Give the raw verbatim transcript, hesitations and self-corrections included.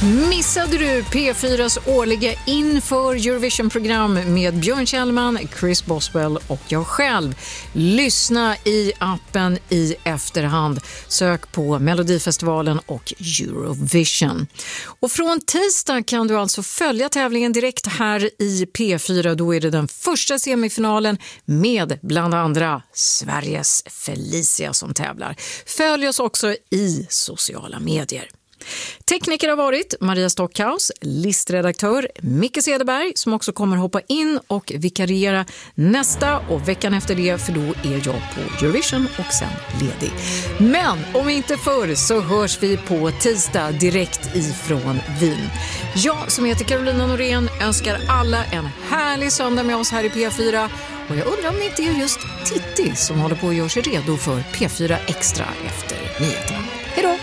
Missade du P fyras årliga inför Eurovision-program med Björn Kjellman, Chris Boswell och jag själv? Lyssna i appen i efterhand. Sök på Melodifestivalen och Eurovision. Och från tisdag kan du alltså följa tävlingen direkt här i P fyra. Då är det den första semifinalen med bland andra Sveriges Felicia som tävlar. Följ oss också i sociala medier. Tekniker har varit Maria Stockhaus, listredaktör Micke Cederberg som också kommer hoppa in och vikariera nästa och veckan efter det, för då är jag på Eurovision och sen ledig. Men om inte förr så hörs vi på tisdag direkt ifrån Wien. Jag som heter Carolina Norén önskar alla en härlig söndag med oss här i P fyra och jag undrar om det inte är just Titti som håller på att göra sig redo för P fyra Extra efter nyheterna. Hej då!